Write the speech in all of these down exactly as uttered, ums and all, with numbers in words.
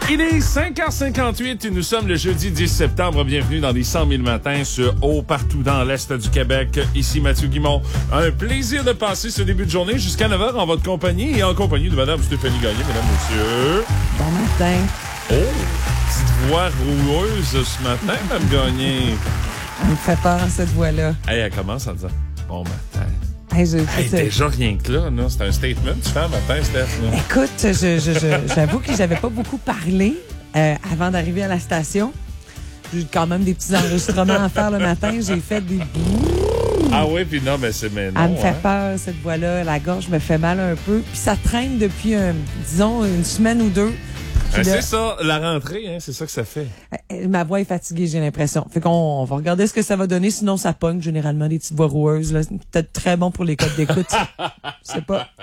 Il est cinq heures cinquante-huit et nous sommes le jeudi dix septembre. Bienvenue dans les cent mille matins sur Haut partout dans l'Est du Québec. Ici Mathieu Guimond. Un plaisir de passer ce début de journée jusqu'à neuf heures en votre compagnie et en compagnie de Madame Stéphanie Gagné. Mesdames, Messieurs. Bon matin. Oh, petite voix roueuse ce matin, Mme Gagné. Elle me fait peur, cette voix-là. Hey, elle commence en disant « Bon matin ». Hey, je, Hey, je, déjà rien que là, là c'est un statement tu fais un matin, Steph. Là. Écoute, je, je, je, j'avoue que j'avais pas beaucoup parlé euh, avant d'arriver à la station. J'ai quand même des petits enregistrements à faire le matin. J'ai fait des... Ah oui, puis non, mais c'est... Mais non, Elle me fait hein? peur, cette voix-là. La gorge me fait mal un peu. Puis ça traîne depuis, euh, disons, une semaine ou deux. Ben, là, c'est ça, la rentrée, hein, c'est ça que ça fait. euh, ma voix est fatiguée, j'ai l'impression. Fait qu'on on va regarder ce que ça va donner. Sinon, ça pogne généralement des petites voix roueuses. Là. C'est peut-être très bon pour les codes d'écoute. Je sais pas.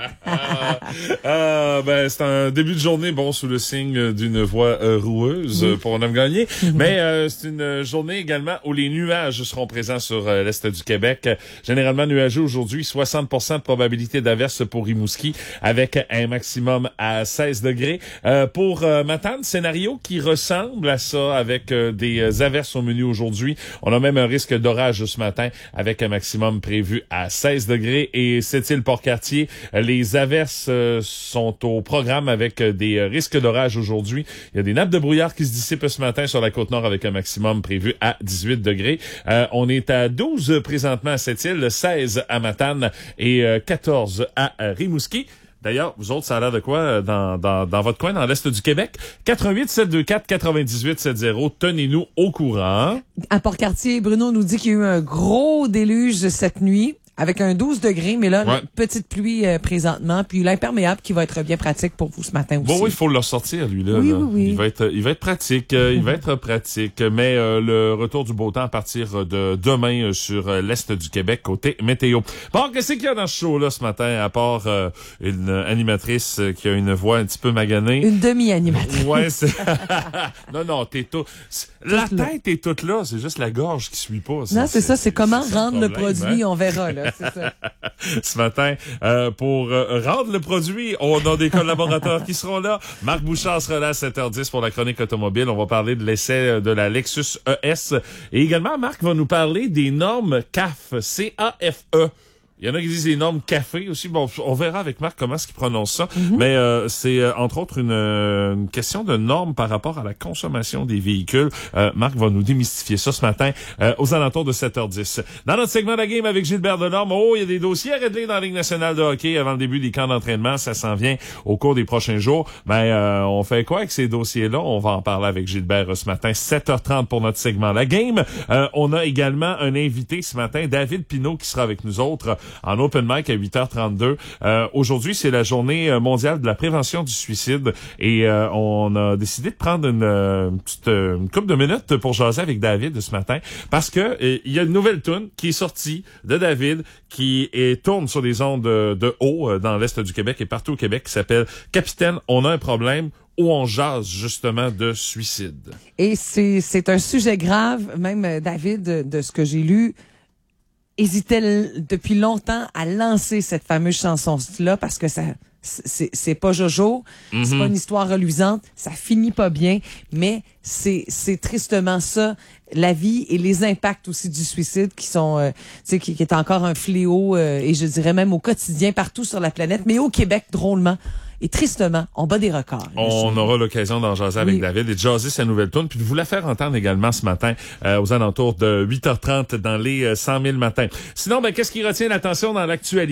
Ah, ben, c'est un début de journée, bon, sous le signe d'une voix euh, roueuse oui. pour Mme Gagné. Mais euh, c'est une journée également où les nuages seront présents sur euh, l'Est du Québec. Généralement nuageux aujourd'hui, soixante pour cent de probabilité d'averse pour Rimouski, avec un maximum à seize degrés. Euh, pour euh, Matane, scénario qui ressemble à ça, avec euh, des averses au menu aujourd'hui. On a même un risque d'orage ce matin, avec un maximum prévu à seize degrés. Et Sept-Îles Port-Cartier, les averses euh, sont au programme avec euh, des euh, risques d'orage aujourd'hui. Il y a des nappes de brouillard qui se dissipent ce matin sur la Côte-Nord avec un maximum prévu à dix-huit degrés. Euh, on est à douze présentement à Sept-Îles, seize à Matane et euh, quatorze à euh, Rimouski. D'ailleurs, vous autres, ça a l'air de quoi dans, dans, dans votre coin, dans l'Est du Québec? quatre un huit sept deux quatre quatre-vingt-dix-huit soixante. Tenez-nous au courant. À Port-Cartier, Bruno nous dit qu'il y a eu un gros déluge cette nuit. Avec un douze degrés, mais là, ouais. petite pluie euh, présentement, puis l'imperméable qui va être bien pratique pour vous ce matin aussi. Bon, oui, il faut le ressortir, lui, là. Oui, là. oui, oui. Il va être, il va être pratique, euh, il va être pratique, mais euh, le retour du beau temps à partir de demain euh, sur euh, l'Est du Québec, côté météo. Bon, qu'est-ce qu'il y a dans ce show-là ce matin, à part euh, une animatrice euh, qui a une voix un petit peu maganée? Une demi-animatrice. Ouais, c'est... non, non, t'es tout... La tête est toute là, c'est juste la gorge qui suit pas. Non, c'est ça, c'est comment c'est rendre le, problème, produit, hein? On verra, là. C'est ça. Ce matin, euh, pour euh, rendre le produit, on a des collaborateurs qui seront là. Marc Bouchard sera là à sept heures dix pour la chronique automobile. On va parler de l'essai de la Lexus E S. Et également, Marc va nous parler des normes C A F, C A F E. Il y en a qui disent les normes café aussi. Bon, on verra avec Marc comment est-ce qu'il prononce ça. Mm-hmm. Mais euh, c'est euh, entre autres une, euh, une question de normes par rapport à la consommation des véhicules. Euh, Marc va nous démystifier ça ce matin euh, aux alentours de sept heures dix. Dans notre segment de la game avec Gilbert Delorme, oh, il y a des dossiers à régler dans la Ligue nationale de hockey avant le début des camps d'entraînement. Ça s'en vient au cours des prochains jours. Ben, euh, on fait quoi avec ces dossiers-là? On va en parler avec Gilbert ce matin. sept heures trente pour notre segment la game. Euh, on a également un invité ce matin, David Pinault, qui sera avec nous autres en open mic à huit heures trente-deux. Euh, aujourd'hui, c'est la journée mondiale de la prévention du suicide et euh, on a décidé de prendre une, une petite une couple de minutes pour jaser avec David ce matin parce que euh, il y a une nouvelle tune qui est sortie de David qui est, tourne sur les ondes de, de haut euh, dans l'Est du Québec et partout au Québec qui s'appelle « Capitaine, on a un problème » où on jase justement de suicide. Et c'est, c'est un sujet grave, même David, de, de ce que j'ai lu, hésitait l- depuis longtemps à lancer cette fameuse chanson-là parce que ça, c'est, c'est pas Jojo, mm-hmm. c'est pas une histoire reluisante, ça finit pas bien, mais c'est, c'est tristement ça, la vie et les impacts aussi du suicide qui sont, euh, tu sais, qui, qui est encore un fléau euh, et je dirais même au quotidien partout sur la planète, mais au Québec drôlement. Et tristement, on bat des records. On aura l'occasion d'en jaser avec oui. David et de jaser sa nouvelle tune, puis de vous la faire entendre également ce matin euh, aux alentours de huit heures trente dans les euh, cent mille matins. Sinon, ben qu'est-ce qui retient l'attention dans l'actualité?